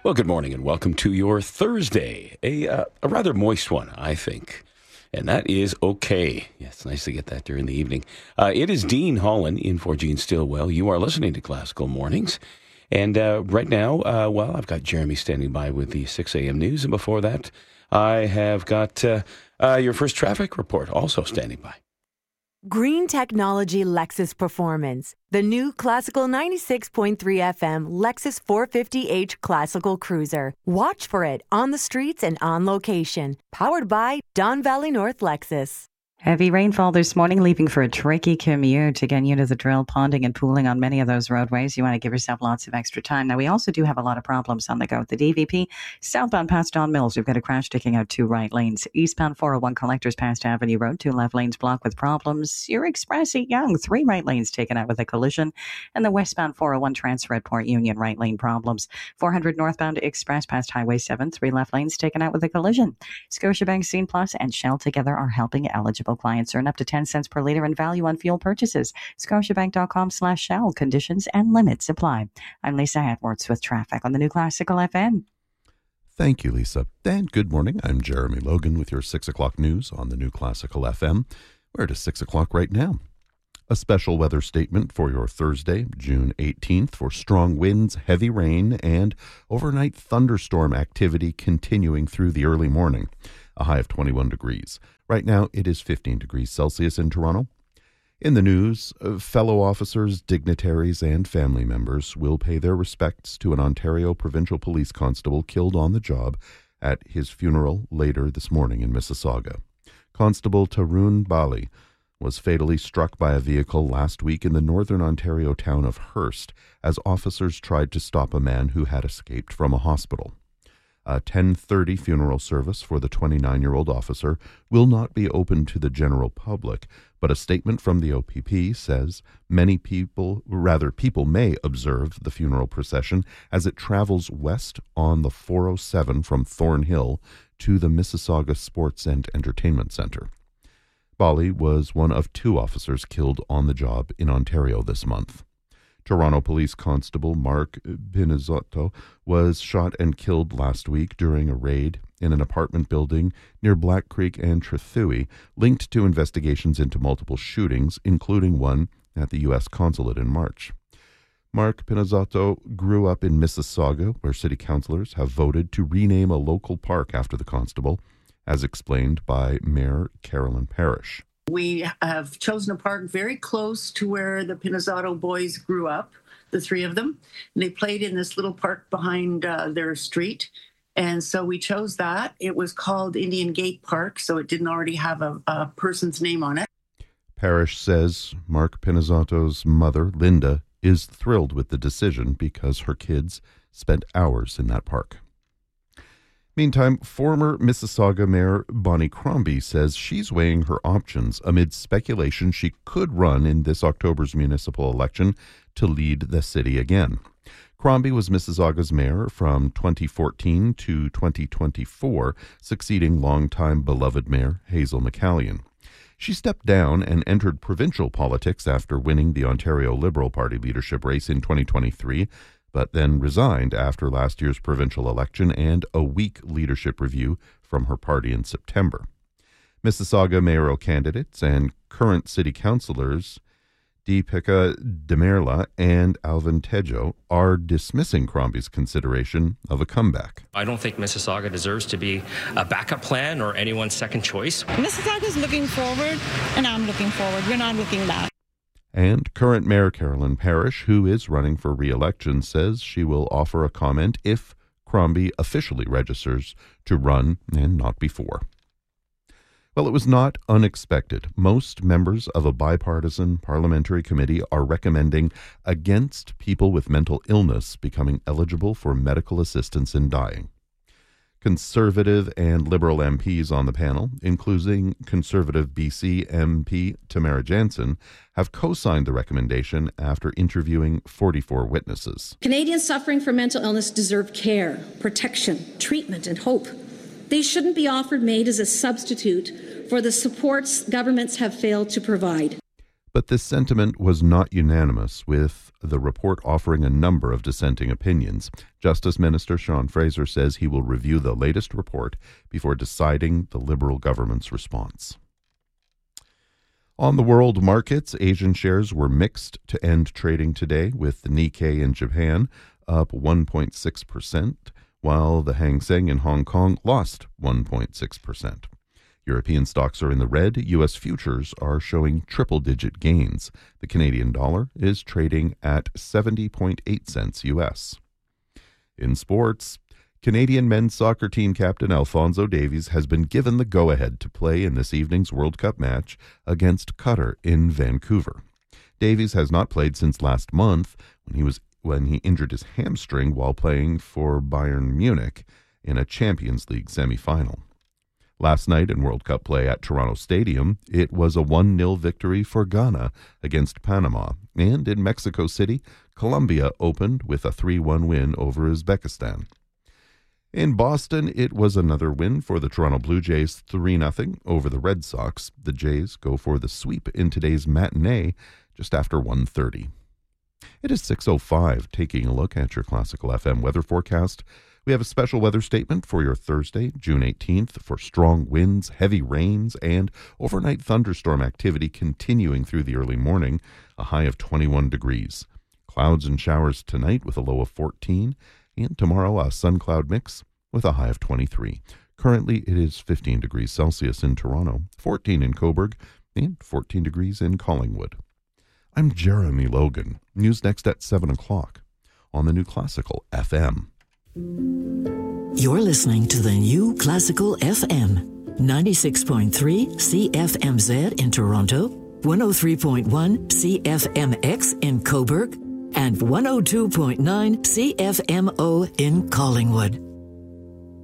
Well, good morning and welcome to your Thursday, a rather moist one, I think. And that is okay. Yeah, it's nice to get that during the evening. It is Dean Holland in for Gene Stillwell. You are listening to Classical Mornings. And right now, I've got Jeremy standing by with the 6 a.m. news. And before that, I have got your first traffic report also standing by. Green Technology Lexus Performance, the new classical 96.3 FM Lexus 450h classical cruiser. Watch for it on the streets and on location. Powered by Don Valley North Lexus. Heavy rainfall this morning, leaving for a tricky commute. Again, you know the drill, ponding and pooling on many of those roadways. You want to give yourself lots of extra time. Now, we also do have a lot of problems on the go. The DVP, southbound past Don Mills, we've got a crash taking out 2 right lanes. Eastbound 401 collectors past Avenue Road, 2 left lanes blocked with problems. Your Express at Yonge, 3 right lanes taken out with a collision. And the westbound 401 transfer at Port Union, right lane problems. 400 northbound Express past Highway 7, 3 left lanes taken out with a collision. Scotiabank, Scene Plus, and Shell together are helping eligible clients earn up to 10 cents per litre in value on fuel purchases. Scotiabank.com/Shell. Conditions and limits apply. I'm Lisa Edwards with traffic on the new Classical FM. Thank you, Lisa. And good morning. I'm Jeremy Logan with your 6 o'clock news on the new Classical FM. We're at 6 o'clock right now. A special weather statement for your Thursday, June 18th, for strong winds, heavy rain, and overnight thunderstorm activity continuing through the early morning. A high of 21 degrees. Right now, it is 15 degrees Celsius in Toronto. In the news, fellow officers, dignitaries, and family members will pay their respects to an Ontario Provincial Police Constable killed on the job at his funeral later this morning in Mississauga. Constable Tarun Bali was fatally struck by a vehicle last week in the northern Ontario town of Hearst as officers tried to stop a man who had escaped from a hospital. A 10:30 funeral service for the 29-year-old officer will not be open to the general public, but a statement from the OPP says people may observe the funeral procession as it travels west on the 407 from Thornhill to the Mississauga Sports and Entertainment Centre. Bali was one of 2 officers killed on the job in Ontario this month. Toronto Police Constable Mark Pinizzotto was shot and killed last week during a raid in an apartment building near Black Creek and Trethewey, linked to investigations into multiple shootings, including one at the U.S. consulate in March. Mark Pinizzotto grew up in Mississauga, where city councillors have voted to rename a local park after the constable, as explained by Mayor Carolyn Parrish. We have chosen a park very close to where the Pinizzotto boys grew up, the 3 of them. And they played in this little park behind their street. And so we chose that. It was called Indian Gate Park, so it didn't already have a person's name on it. Parrish says Mark Pinizzotto's mother, Linda, is thrilled with the decision because her kids spent hours in that park. Meantime, former Mississauga Mayor Bonnie Crombie says she's weighing her options amid speculation she could run in this October's municipal election to lead the city again. Crombie was Mississauga's mayor from 2014 to 2024, succeeding longtime beloved mayor Hazel McCallion. She stepped down and entered provincial politics after winning the Ontario Liberal Party leadership race in 2023, but then resigned after last year's provincial election and a weak leadership review from her party in September. Mississauga mayoral candidates and current city councillors Deepika Demerla and Alvin Tejo are dismissing Crombie's consideration of a comeback. I don't think Mississauga deserves to be a backup plan or anyone's second choice. Mississauga is looking forward, and I'm looking forward. We're not looking back. And current Mayor Carolyn Parrish, who is running for re-election, says she will offer a comment if Crombie officially registers to run and not before. Well, it was not unexpected. Most members of a bipartisan parliamentary committee are recommending against people with mental illness becoming eligible for medical assistance in dying. Conservative and Liberal MPs on the panel, including Conservative BC MP Tamara Jansen, have co-signed the recommendation after interviewing 44 witnesses. Canadians suffering from mental illness deserve care, protection, treatment, and hope. They shouldn't be offered made as a substitute for the supports governments have failed to provide. But this sentiment was not unanimous, with the report offering a number of dissenting opinions. Justice Minister Sean Fraser says he will review the latest report before deciding the Liberal government's response. On the world markets, Asian shares were mixed to end trading today, with the Nikkei in Japan up 1.6%, while the Hang Seng in Hong Kong lost 1.6%. European stocks are in the red. U.S. futures are showing triple-digit gains. The Canadian dollar is trading at 70.8 cents U.S. In sports, Canadian men's soccer team captain Alphonso Davies has been given the go-ahead to play in this evening's World Cup match against Qatar in Vancouver. Davies has not played since last month when he injured his hamstring while playing for Bayern Munich in a Champions League semifinal. Last night in World Cup play at Toronto Stadium, it was a 1-0 victory for Ghana against Panama. And in Mexico City, Colombia opened with a 3-1 win over Uzbekistan. In Boston, it was another win for the Toronto Blue Jays, 3-0 over the Red Sox. The Jays go for the sweep in today's matinee just after 1:30. It is 6:05. Taking a look at your Classical FM weather forecast. We have a special weather statement for your Thursday, June 18th, for strong winds, heavy rains, and overnight thunderstorm activity continuing through the early morning, a high of 21 degrees. Clouds and showers tonight with a low of 14, and tomorrow a sun-cloud mix with a high of 23. Currently, it is 15 degrees Celsius in Toronto, 14 in Cobourg, and 14 degrees in Collingwood. I'm Jeremy Logan. News next at 7 o'clock on the New Classical FM. You're listening to the New Classical FM, 96.3 CFMZ in Toronto, 103.1 CFMX in Cobourg, and 102.9 CFMO in Collingwood.